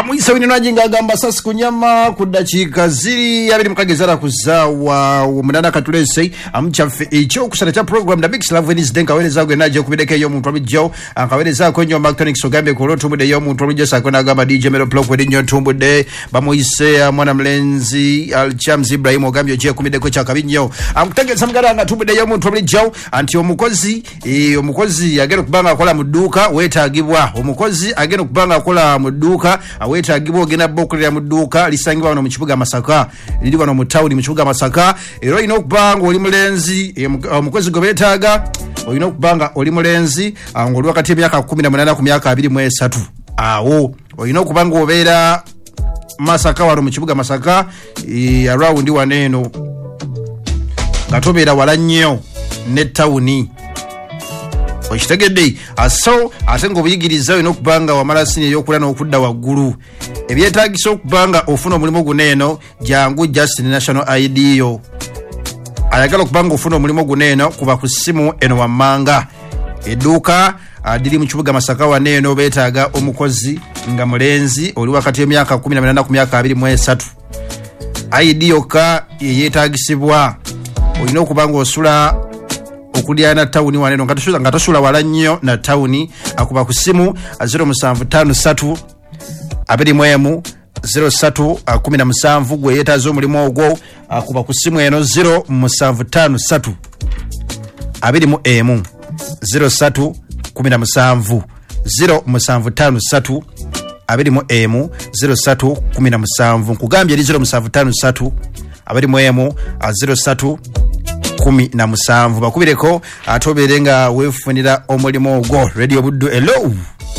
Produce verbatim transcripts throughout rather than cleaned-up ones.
bamuyisa wino najinga gamba sasi kunyama kudachika ziri yabiri mukagezara kuzawa umunana katulese amchafe echo kusana cha program da Mix Love Wednesday denka weleza gwe naje kubideke yo muntu abijo akaweleza ko nyo Mactronics ogambe ko lotu bude yo muntu abijo sakona gamba D J Melo Block wedi nyo tumbude bamuyise mwana mlenzi Alchams Ibrahim ogambe je kumideko cha kabinyo amtegeza mgaranga tumbude yo muntu abijo anti omukozi e omukozi agero kubanga akola muduka wetagibwa omukozi agero kubanga akola muduka aweta agibo gena bokulira muduka lisangibwa wano mu kibuga Masaka liri wano mu town mu kibuga Masaka ero ino kubanga oli mulenzi omukozi gobetaga olino kubanga oli mulenzi ngoli wakati emyaka kumi na munana ku myaka abiri mu esatu awo olino kubanga obera Masaka wano mu kibuga Masaka e, around waneno gatobera wala nnyo ne tawuni okitegedde aso atengo obuyigiriza ino kubanga wamala sine yokulana n'okudda waggulu ebyetaagisa okubanga ofuna omulimu guneeno jangu just national I D yo ayagala okubanga ofuna omulimu guneeno kuba ku ssimu eno wammanga edduuka adiri mu kibuga Masaka waneeno beetaaga omukozi nga mulenzi oli wakati y'emyaka kumi na munana ku myaka abiri mu esatu I D yokka yeetaagisibwa olina okubanga osula okulia na tawuni waneno ngatusula ngatusula wala nnyo na tawuni akuba ku simu zero seven five three abiri mwemu zero three one seven gwe yetazo omulimo ogwo akuba ku simu eno zero seven five three abiri mu emu zero three one seven zero seven five three abiri mu emu zero three one seven kugambye li zero seven five three abiri mu emu zero three kumi na musanvu bakubireko atoberenga wefunira omulimo ogwo radio buddu. Hello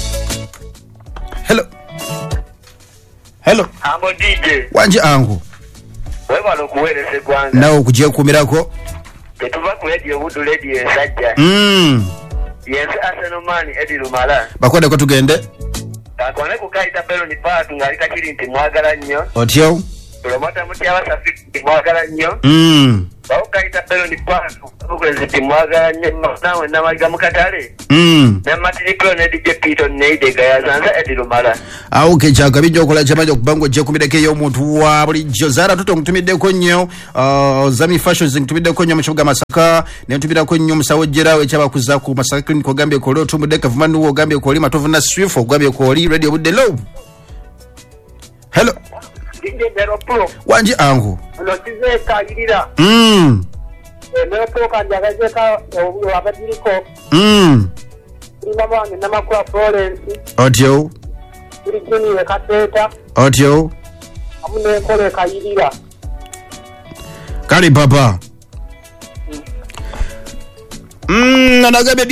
hello hello ambo D J wanje angu wewe balokuwelese kwanza nawo kujiye kumirako tetuva ku radio buddu radio sajja mm yes Arsenal man Eddie Lumala bakwenda ko tugende akone kukaita belo ni patu ngali kakiri nti mwagala nnyo otyo promota muti abasafiki mwagala nnyo mm baukaita belo ni patu ukwezi ti mwagala nnyo nawe namaliga mukatale mm na matiriklo ne D J Pito neide gaya zanza Eddie Lumala au kechaga bijo kola chamajo kubango je kumideke yo muntu wa buli jozara tuto ntumide ko nnyo uh, zami fashions ntumide ko nnyo mu kibuga Masaka ne ntumida ko nnyo musawo jerawe cyaba kuza ku Masaka clinic ogambe ko lo tumudeka vumanu ogambe ko lima tovuna swift ogambe ko li radio budde low. Hello D J Melo Pro wanje angu no tize kayirira mm Melo Pro kanjagaje ka abadiriko mm Ndaba ni namakwa Florence audio Urikini ekateta audio amune kole kayirira kali papa mm anagabe